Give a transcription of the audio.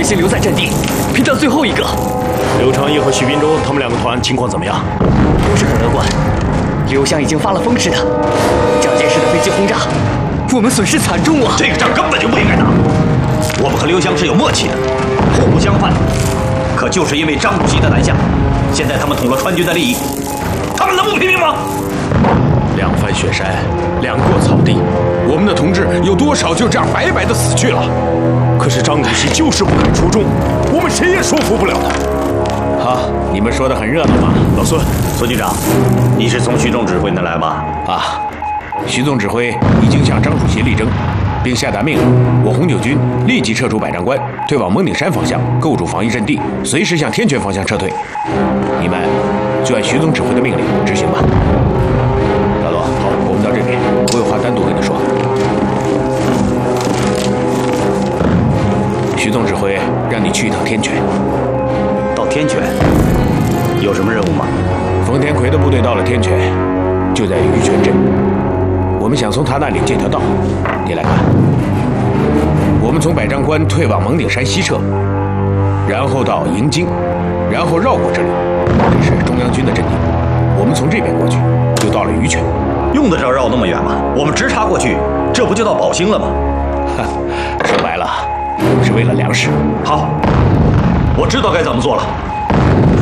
会先留在阵地，拼到最后一个。 刘长义和许斌洲他们2个团情况怎么样？ 不是很乐观。刘湘已经发了疯似的，蒋介石的飞机轰炸，我们损失惨重啊！ 这个仗根本就不应该打。我们和刘湘是有默契的，互不相犯。可就是因为张主席的南下，现在他们捅了川军的利益，他们能不拼命吗？ 2番雪山，2过草地，我们的同志有多少就这样白白的死去了？可是张主席就是不肯出征，我们谁也说服不了他。好，你们说的很热闹嘛，老孙。 孙局长，你是从徐总指挥那来吗？ 啊，徐总指挥已经向张主席力争，并下达命令，我红九军立即撤出百丈关，退往蒙顶山方向，构筑防御阵地，随时向天泉方向撤退。你们就按徐总指挥的命令执行吧。大罗，好，我们到这边，我有话单独跟你说。徐总指挥让你去一趟天泉。 到天泉有什么任务吗？ 冯天奎的部队到了天泉，就在玉泉镇。我们想从他那里借条道，你来看。我们从百丈关退往蒙顶山西撤，然后到营京，然后绕过这里，这是中央军的阵地。我们从这边过去，就到了玉泉。 用得着绕那么远吗？我们直插过去，这不就到宝兴了吗？ 说白了，是为了粮食。 好，我知道该怎么做了。